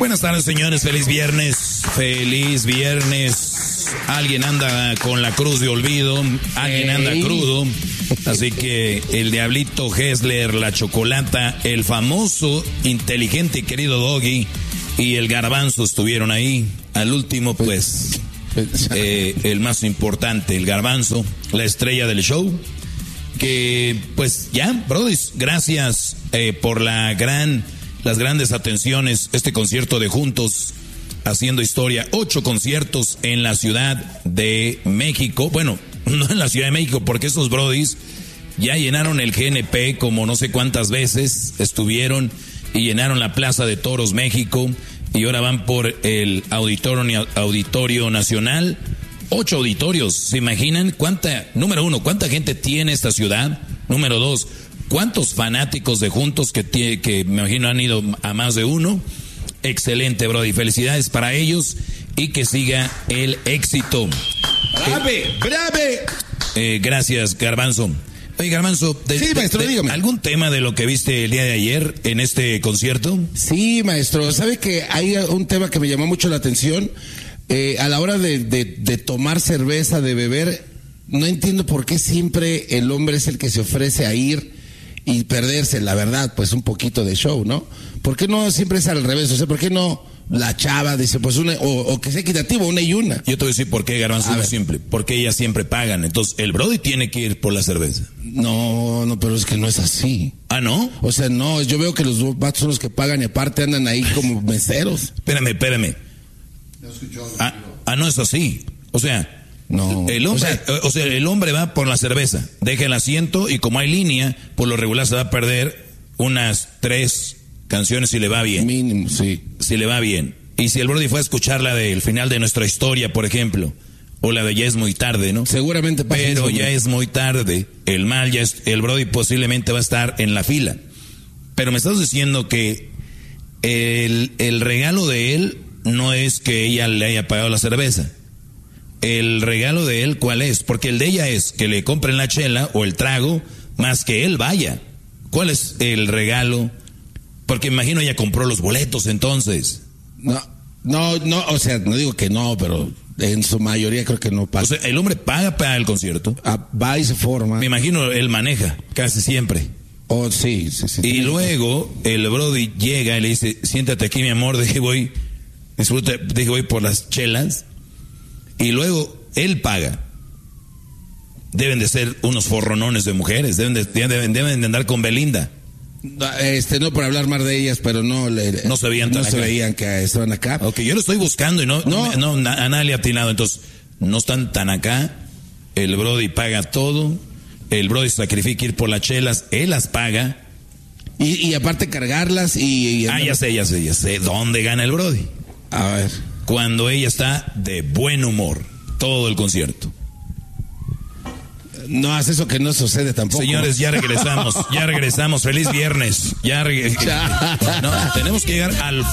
Buenas tardes, señores, feliz viernes. Feliz viernes. Alguien anda con la cruz de olvido, alguien anda crudo. Así que el Diablito, Hessler, la Chocolata, el famoso, inteligente y querido Doggy y el Garbanzo estuvieron ahí. Al último, pues, el más importante, el Garbanzo, la estrella del show. Que, pues, ya, brodis, gracias por las grandes atenciones. Este concierto de Juntos, haciendo historia. 8 conciertos en la Ciudad de México. Bueno, no en la Ciudad de México, porque esos brodis ya llenaron el GNP como no sé cuántas veces estuvieron y llenaron la Plaza de Toros México y ahora van por el Auditorio Nacional. 8 auditorios, ¿se imaginan? Número 1, ¿cuánta gente tiene esta ciudad? Número 2, ¿cuántos fanáticos de Juntos que me imagino han ido a más de uno? Excelente, brody, felicidades para ellos y que siga el éxito. ¡Brave! Gracias, Garbanzo. Oye, Garbanzo, sí, maestro, dígame. ¿Algún tema de lo que viste el día de ayer en este concierto? Sí, maestro, ¿sabe que hay un tema que me llamó mucho la atención? A la hora de tomar cerveza, de beber, no entiendo por qué siempre el hombre es el que se ofrece a ir y perderse, la verdad, pues un poquito de show, ¿no? ¿Por qué no siempre es al revés? O sea, ¿por qué no la chava dice, pues una, o que sea equitativo, una y una? Yo te voy a decir por qué, Garbanzo, muy simple. Porque ellas siempre pagan. Entonces, el brody tiene que ir por la cerveza. No, pero es que no es así. ¿Ah, no? O sea, no, yo veo que los vatos son los que pagan y aparte andan ahí como meseros. Espérame. No es así. O sea, no. El hombre, el hombre va por la cerveza, deja el asiento y como hay línea, por lo regular se va a perder unas 3 canciones si le va bien. Mínimo, sí. Si le va bien. Y si el brody fue a escuchar la del final de Nuestra Historia, por ejemplo, o la de Ya es muy tarde, ¿no? Seguramente pasa. Pero ya es muy tarde. El brody posiblemente va a estar en la fila. Pero me estás diciendo que el regalo de él no es que ella le haya pagado la cerveza. El regalo de él, ¿cuál es? Porque el de ella es que le compren la chela o el trago, más que él vaya. ¿Cuál es el regalo? Porque imagino ella compró los boletos entonces. No, o sea, no digo que no, pero en su mayoría creo que no pasa. O sea, el hombre paga para el concierto. Va y se forma. Me imagino él maneja, casi siempre. Oh, sí. Y luego el brody llega y le dice, siéntate aquí, mi amor, voy por las chelas. Y luego él paga. Deben de ser unos forronones de mujeres, deben de andar con Belinda. No por hablar más de ellas, pero no se veían tan acá. Se veían que estaban acá. Ok, yo lo estoy buscando y no a nadie le ha atinado. Entonces, no están tan acá. El brody paga todo. El brody sacrifica ir por las chelas. Él las paga. Y aparte cargarlas y ya sé. ¿Dónde gana el brody? A ver. Cuando ella está de buen humor. Todo el concierto. No hace eso que no sucede tampoco. Señores, ya regresamos. Feliz viernes. Tenemos que llegar al